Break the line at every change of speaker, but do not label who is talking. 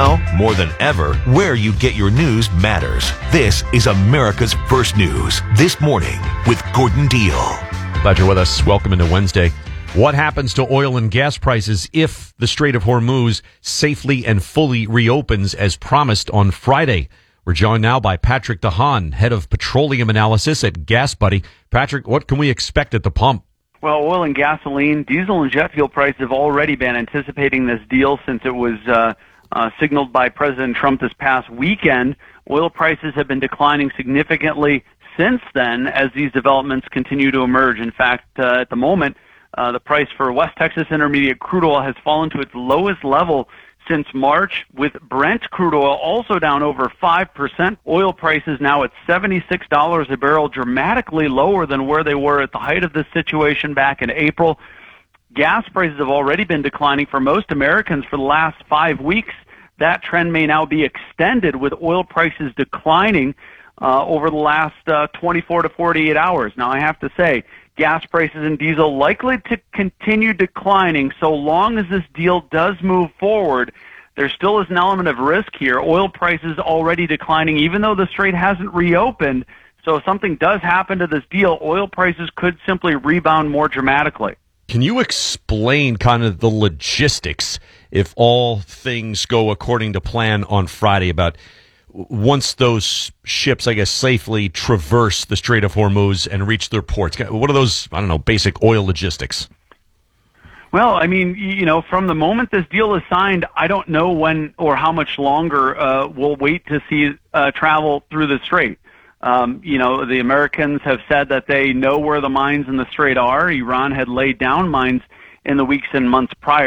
Now, more than ever, where you get your news matters. This is America's First News. This Morning with Gordon Deal.
Glad you're with us. Welcome into Wednesday. What happens to oil and gas prices if the Strait of Hormuz safely and fully reopens as promised on Friday? We're joined now by Patrick DeHaan, head of petroleum analysis at GasBuddy. Patrick, what can we expect at the pump?
Well, oil and gasoline, diesel and jet fuel prices have already been anticipating this deal since it was signaled by President Trump this past weekend. Oil prices have been declining significantly since then as these developments continue to emerge. In fact, at the moment, the price for West Texas Intermediate crude oil has fallen to its lowest level since March, with Brent crude oil also down over 5%. Oil prices now at $76 a barrel, dramatically lower than where they were at the height of this situation back in April. Gas prices have already been declining for most Americans for the last 5 weeks. That trend may now be extended with oil prices declining over the last 24 to 48 hours. Now, I have to say, gas prices and diesel likely to continue declining so long as this deal does move forward. There still is an element of risk here. Oil prices already declining, even though the strait hasn't reopened. So if something does happen to this deal, oil prices could simply rebound more dramatically.
Can you explain kind of the logistics, if all things go according to plan on Friday, about once those ships, I guess, safely traverse the Strait of Hormuz and reach their ports? What are those, I don't know, basic oil logistics?
Well, I mean, from the moment this deal is signed, I don't know when or how much longer we'll wait to see travel through the strait. The Americans have said that they know where the mines in the strait are. Iran had laid down mines in the weeks and months prior.